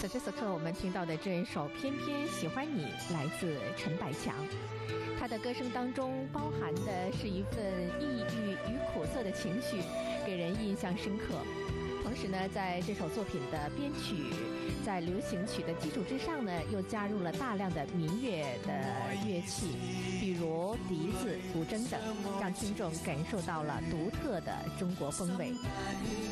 此时此刻我们听到的这一首《偏偏喜欢你》来自陈百强，他的歌声当中包含的是一份抑郁与苦涩的情绪，给人印象深刻。同时呢，在这首作品的编曲在流行曲的基础之上呢，又加入了大量的民乐的乐器，比如笛子、古筝等，让听众感受到了独特的中国风味。